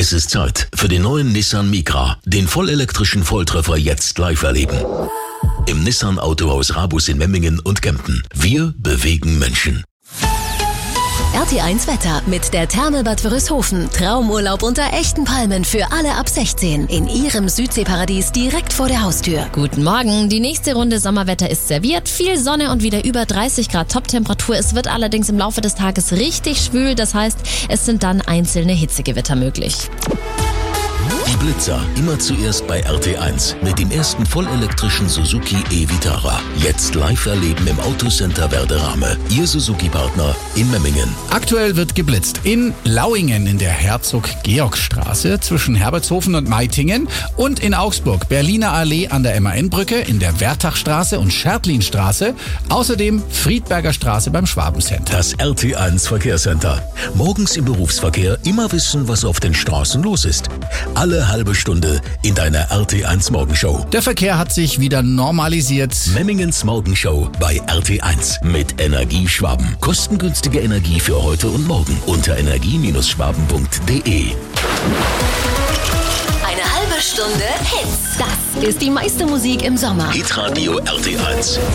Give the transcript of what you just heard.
Es ist Zeit für den neuen Nissan Micra, den vollelektrischen Volltreffer jetzt live erleben. Im Nissan Autohaus Rabus in Memmingen und Kempten. Wir bewegen Menschen. RT1 Wetter mit der Therme Bad Wörishofen. Traumurlaub unter echten Palmen für alle ab 16. In Ihrem Südseeparadies direkt vor der Haustür. Guten Morgen. Die nächste Runde Sommerwetter ist serviert. Viel Sonne und wieder über 30 Grad Toptemperatur. Es wird allerdings im Laufe des Tages richtig schwül. Das heißt, es sind dann einzelne Hitzegewitter möglich. Die Blitzer, immer zuerst bei RT1 mit dem ersten vollelektrischen Suzuki e-Vitara. Jetzt live erleben im Autocenter Werderame. Ihr Suzuki-Partner in Memmingen. Aktuell wird geblitzt in Lauingen in der Herzog-Georg-Straße zwischen Herbertshofen und Meitingen und in Augsburg Berliner Allee an der MAN-Brücke, in der Wertachstraße und Schertlinstraße, außerdem Friedberger Straße beim Schwabencenter. Das RT1 Verkehrscenter. Morgens im Berufsverkehr immer wissen, was auf den Straßen los ist. Alle halbe Stunde in deiner RT1 Morgenshow. Der Verkehr hat sich wieder normalisiert. Memmingens Morgenshow bei RT1 mit Energie Schwaben. Kostengünstige Energie für heute und morgen unter energie-schwaben.de. Eine halbe Stunde Hits. Das ist die meiste Musik im Sommer. Hitradio RT1.